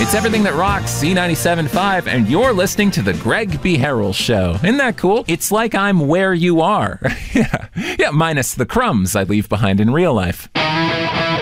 It's everything that rocks C97.5, and you're listening to The Greg B. Harrell Show. Isn't that cool? It's like I'm where you are. Yeah, minus the crumbs I leave behind in real life.